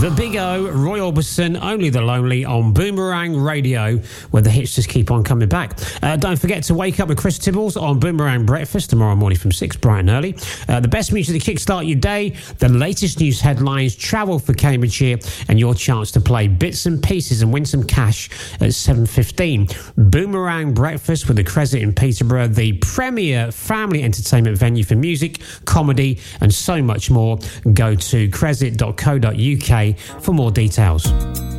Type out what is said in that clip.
The Big O, Roy Orbison, Only the Lonely on Boomerang Radio, where the hits just keep on coming back. Don't forget to wake up with Chris Tibbles on Boomerang Breakfast tomorrow morning from 6, bright and early. The best music to kickstart your day, the latest news headlines, travel for Cambridgeshire, and your chance to play bits and pieces and win some cash at 7:15. Boomerang Breakfast with the Crescent in Peterborough, the premier family entertainment venue for music, comedy, and so much more. Go to crescent.co.uk for more details.